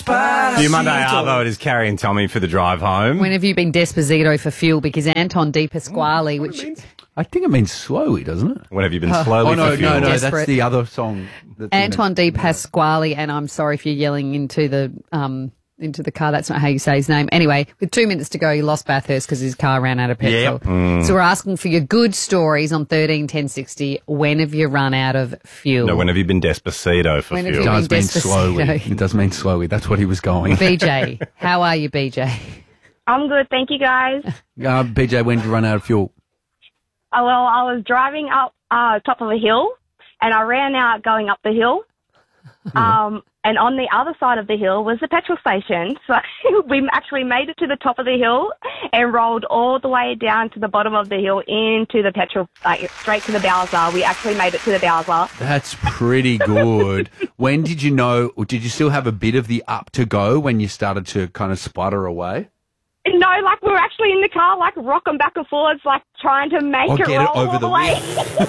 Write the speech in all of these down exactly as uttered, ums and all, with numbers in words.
Few Monday Arvo, it is Carrie and Tommy for the drive home. When have you been Despacito for fuel? Because Anton De Pasquale, which... I think it means slowly, doesn't it? When have you been slowly Oh, no, for fuel? no, no, Desperate. that's the other song. That's in Anton it. De Pasquale, and I'm sorry if you're yelling into the um into the car. That's not how you say his name. Anyway, with two minutes to go, he lost Bathurst because his car ran out of petrol. Yep. Mm. So we're asking for your good stories on thirteen ten sixty. When have you run out of fuel? No, when have you been Despacito for When have fuel? It you- does mean Despacito. slowly. It does mean slowly. That's what he was going. B J, how are you, B J? I'm good, thank you guys. Uh, B J, when did you run out of fuel? Uh, well, I was driving up uh, top of a hill, and I ran out going up the hill. Um, and on the other side of the hill was the petrol station. So we actually made it to the top of the hill and rolled all the way down to the bottom of the hill into the petrol, like straight to the Bowser. We actually made it to the Bowser. That's pretty good. When did you know, or did you still have a bit of the up to go when you started to kind of sputter away? No, like we were actually in the car, like rocking back and forwards, like trying to make Or it get it roll over all the the way.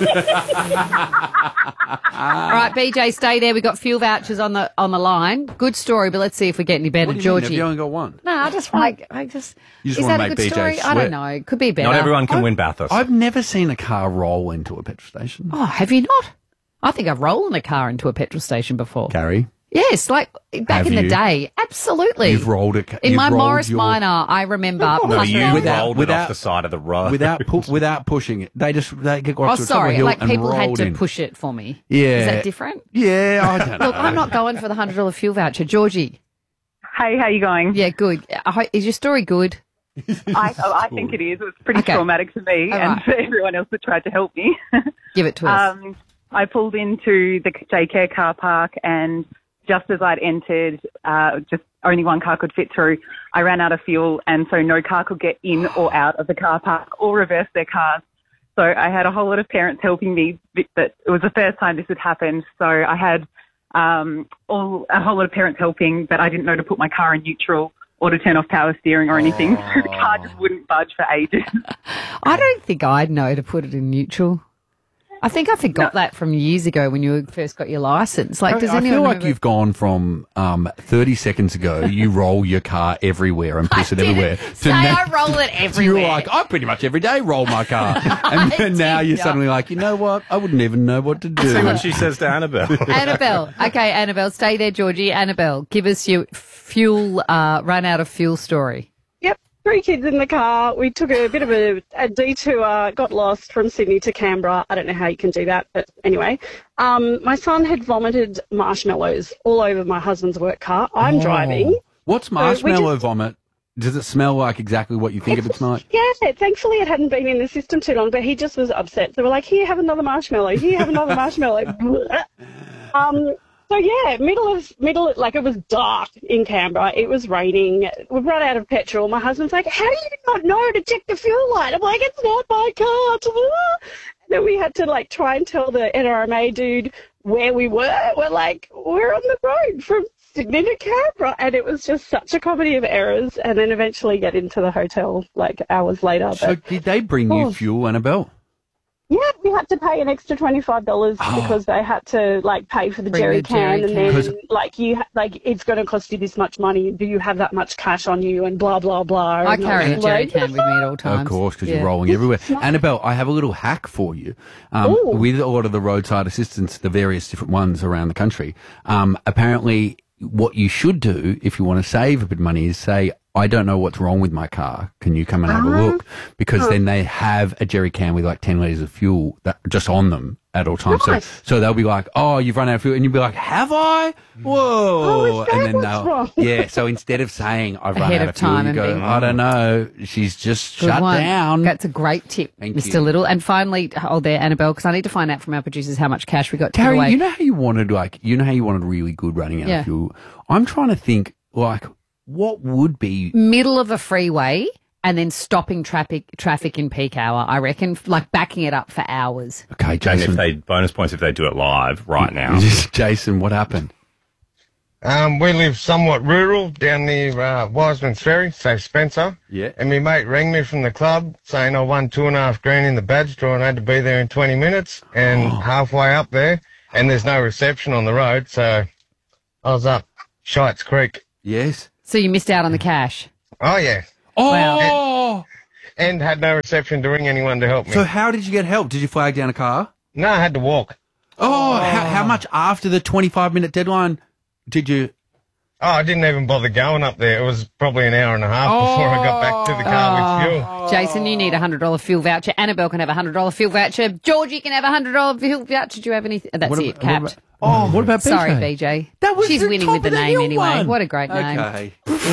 All right, B J, stay there. We've got fuel vouchers on the on the line. Good story, but let's see if we get any better. What do you mean? Have Georgie. you only got one? No, I just like I just. You just is wanna that a make good B J story? I sweat. don't know. It could be better. Not everyone can win Bathurst. I've never seen a car roll into a petrol station. Oh, have you not? I think I've rolled in a car into a petrol station before. Carrie, Yes, like back Have in the you? day. Absolutely. you've rolled a ca- in you've my rolled Morris your- Minor, I remember. no, plus you round- without- rolled it without- off the side of the road. without pu- without pushing it. They just they get got Oh, to the top of a sorry. hill Like and people had rolled to in. push it for me. Yeah, Is that different? Yeah, I don't know. Look, I'm not going for the hundred dollar fuel voucher, Georgie. Hey, how you going? Yeah, good. I ho- Is your story good? I, oh, I think it is. It was pretty Okay. traumatic for me All and right. for everyone else that tried to help me. Give it to us. um, I pulled into the daycare car park, and just as I'd entered, uh, just only one car could fit through. I ran out of fuel, and so no car could get in or out of the car park or reverse their cars. So I had a whole lot of parents helping me, but it was the first time this had happened. So I had um, all a whole lot of parents helping, but I didn't know to put my car in neutral or to turn off power steering or anything. So the car just wouldn't budge for ages. I don't think I'd know to put it in neutral. I think I forgot that from years ago when you first got your license. Like, does I anyone feel like remember- you've gone from um, thirty seconds ago, you roll your car everywhere and piss I it everywhere. didn't to say now- I roll it to everywhere. You're like, I pretty much every day roll my car. And then now did you're not. suddenly like, you know what? I wouldn't even know what to do. See what she says to Annabelle. Annabelle. Okay, Annabelle, stay there, Georgie. Annabelle, give us your fuel, uh, run out of fuel story. Yep, three kids in the car. We took a bit of a, a detour, got lost from Sydney to Canberra. I don't know how you can do that, but anyway. Um, my son had vomited marshmallows all over my husband's work car. I'm Oh. driving. What's we marshmallow just- vomit? Does it smell like exactly what you think of it smell like? Yeah, thankfully it hadn't been in the system too long, but he just was upset. So we're like, here, have another marshmallow. Here, have another marshmallow. um, so yeah, middle of, middle, like it was dark in Canberra. It was raining. We've run out of petrol. My husband's like, how do you not know to check the fuel light? I'm like, it's not my car. And then we had to like try and tell the N R M A dude where we were. We're like, we're on the road from Sydney to Canberra, and it was just such a comedy of errors, and then eventually get into the hotel like hours later. So But did they bring you Oh. fuel, Annabelle? yeah, we had to pay an extra twenty-five dollars Oh. because they had to like pay for the Bring jerry the jerry can, and can. then 'Cause- like you ha- like it's going to cost you this much money. Do you have that much cash on you? And blah blah blah. I And carry a was jerry like, can with me at all times. Of course, because Yeah. you're rolling everywhere. Annabelle, I have a little hack for you. Um, Ooh. with a lot of the roadside assistance, the various different ones around the country, um, apparently what you should do if you want to save a bit of money is say, I don't know what's wrong with my car. Can you come and have a look? Because then they have a jerry can with like ten litres of fuel that just on them at all times. Nice. So, so they'll be like, oh, you've run out of fuel. And you'll be like, have I? Whoa. Oh, is that and then what's they'll, wrong? yeah. So instead of saying I've run Ahead out of of fuel, time you and go, being- I don't know. She's just Good shut one. down. That's a great tip, Thank Mister you. Little. And finally, hold there, Annabelle, because I need to find out from our producers how much cash we got to give Carrie, away. you know how you wanted like you know how you wanted really good running out Yeah. of fuel. I'm trying to think like what would be Middle of a freeway and then stopping traffic traffic in peak hour, I reckon, like backing it up for hours. okay, And Jason. if they bonus points if they do it live right now. Jason, what happened? Um, we live somewhat rural down near uh, Wiseman's Ferry, so Spencer. Yeah. And my mate rang me from the club saying I won two and a half grand in the badge draw and I had to be there in twenty minutes. And halfway up there, and there's no reception on the road, so I was up Shites Creek Yes. So you missed out on the cash. Oh, yeah. Oh! Wow. And had no reception to ring anyone to help me. So how did you get help? Did you flag down a car? No, I had to walk. Oh, How, how much after the twenty-five minute deadline did you... Oh, I didn't even bother going up there. It was probably an hour and a half before I got back to the car with fuel. Jason, you need a one hundred dollars fuel voucher. Annabelle can have a one hundred dollars fuel voucher. Georgie can have a one hundred dollars fuel voucher. Do you have anything? That's What it, about- capped. what about- oh, what about B J? Sorry, B J. That was She's the winning top with the of the name hill anyway. one. What a great name. Okay.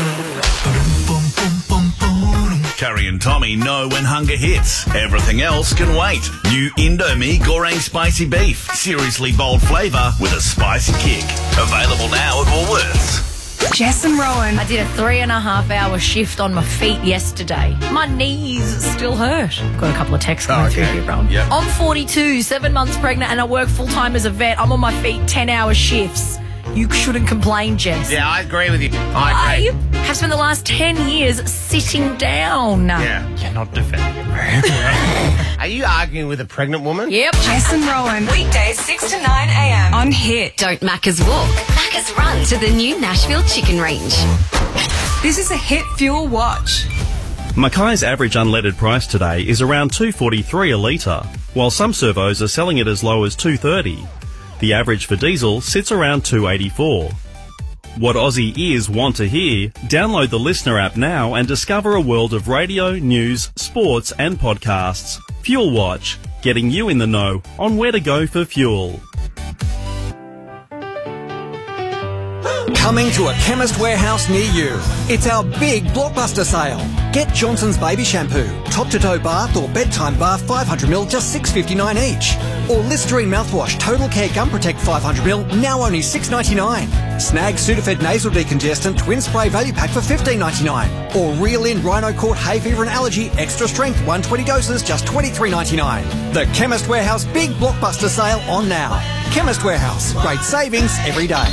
Carrie and Tommy know when hunger hits. Everything else can wait. New Indomie Goreng Spicy Beef. Seriously bold flavour with a spicy kick. Available now at Woolworths. Jess and Rowan. I did a three and a half hour shift on my feet yesterday. My knees still hurt. Got a couple of texts coming Oh, through okay. here, Rowan. Yep. I'm forty-two, seven months pregnant, and I work full time as a vet. I'm on my feet ten hour shifts. You shouldn't complain, Jess. Yeah, I agree with you. I agree. I have spent the last ten years sitting down. Yeah. You're not defending it. Are you arguing with a pregnant woman? Yep. Jess and Rowan. Weekdays six to nine a.m. on Hit. Don't Macca's walk, Macca's run to the new Nashville Chicken Range. This is a Hit Fuel Watch. Mackay's average unleaded price today is around two dollars forty-three a litre, while some servos are selling it as low as two dollars thirty. The average for diesel sits around two dollars eighty-four. What Aussie ears want to hear? Download the Listener app now and discover a world of radio, news, sports and podcasts. Fuel Watch, getting you in the know on where to go for fuel. Coming to a Chemist Warehouse near you. It's our big blockbuster sale. Get Johnson's Baby Shampoo, top-to-toe bath or bedtime bath five hundred milliliters, just six dollars fifty-nine each. Or Listerine mouthwash, Total Care Gum Protect five hundred milliliters, now only six dollars ninety-nine. Snag Sudafed Nasal Decongestant Twin Spray Value Pack for fifteen dollars ninety-nine. Or Reel-In Rhino Court Hay Fever and Allergy Extra Strength one hundred twenty doses, just twenty-three dollars ninety-nine. The Chemist Warehouse big blockbuster sale on now. Chemist Warehouse, great savings every day.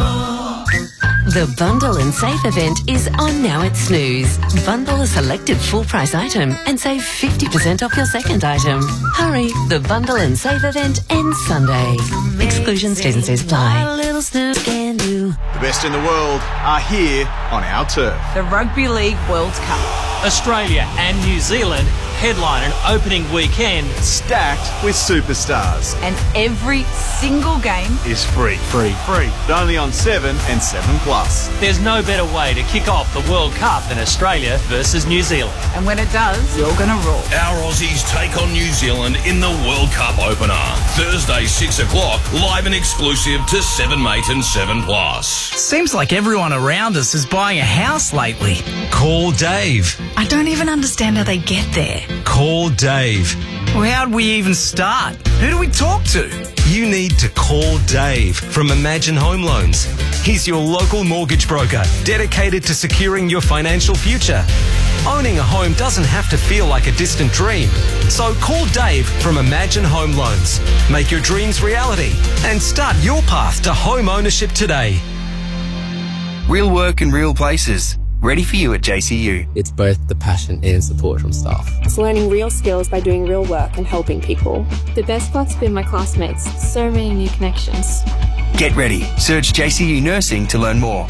The Bundle and Save event is on now at Snooze. Bundle a selected full price item and save fifty percent off your second item. Hurry, the Bundle and Save event ends Sunday. Exclusions, T's and C's apply. Little Snooze can do. The best in the world are here on our turf. The Rugby League World Cup. Australia and New Zealand headline an opening weekend Stacked with superstars. And every single game Is free. Free. Free. But only on seven and seven plus. There's no better way to kick off the World Cup than Australia versus New Zealand. And when it does, you're going to roar. Our Aussies take on New Zealand in the World Cup opener. Thursday, six o'clock, live and exclusive to seven mate and seven plus. Seems like everyone around us is buying a house lately. Call Dave. I don't even understand how they get there. Call Dave. Well, how'd we even start? Who do we talk to? You need to call Dave from Imagine Home Loans. He's your local mortgage broker, dedicated to securing your financial future. Owning a home doesn't have to feel like a distant dream. So call Dave from Imagine Home Loans. Make your dreams reality and start your path to home ownership today. Real work in real places. Ready for you at J C U. It's both the passion and support from staff. It's learning real skills by doing real work and helping people. The best part's been my classmates. So many new connections. Get ready. Search J C U Nursing to learn more.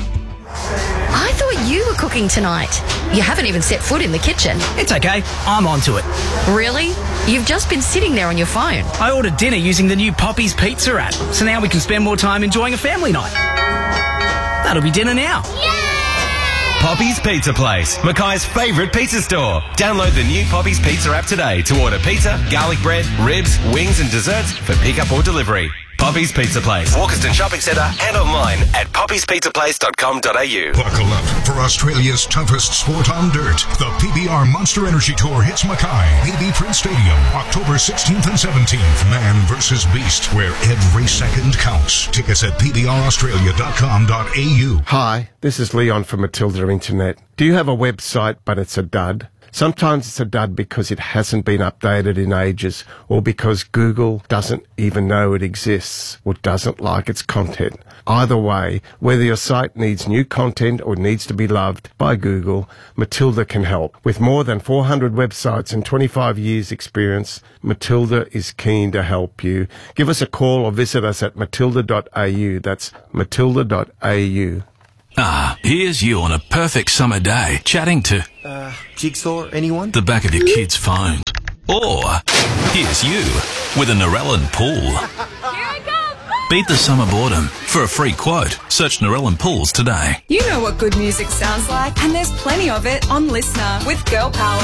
I thought you were cooking tonight. You haven't even set foot in the kitchen. It's okay. I'm onto it. Really? You've just been sitting there on your phone. I ordered dinner using the new Poppy's Pizza app, so now we can spend more time enjoying a family night. That'll be dinner now. Poppy's Pizza Place, Mackay's favourite pizza store. Download the new Poppy's Pizza app today to order pizza, garlic bread, ribs, wings and desserts for pickup or delivery. Poppy's Pizza Place, Walkerston Shopping Centre and online at poppies pizza place dot com dot a u. Buckle up for Australia's toughest sport on dirt. The P B R Monster Energy Tour hits Mackay, B B Prince Stadium, October sixteenth and seventeenth. Man versus beast, where every second counts. Tickets at p b r australia dot com dot a u. Hi, this is Leon from Matilda Internet. Do you have a website but it's a dud? Sometimes it's a dud because it hasn't been updated in ages, or because Google doesn't even know it exists or doesn't like its content. Either way, whether your site needs new content or needs to be loved by Google, Matilda can help. With more than four hundred websites and twenty-five years experience, Matilda is keen to help you. Give us a call or visit us at matilda dot a u. That's matilda dot a u. Ah, here's you on a perfect summer day, chatting to Uh, Jigsaw, anyone? the back of your kid's phone. Or here's you with a Narellan pool. Beat the summer boredom. For a free quote, search Narellan Pools today. You know what good music sounds like, and there's plenty of it on Listener with Girl Power.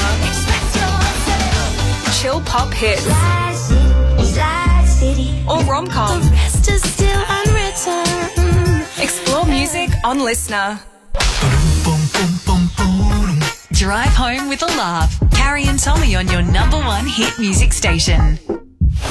Chill pop hits. Or rom-com. The rest is still unwritten. Explore music on Listener. Drive home with a laugh. Carrie and Tommy on your number one hit music station.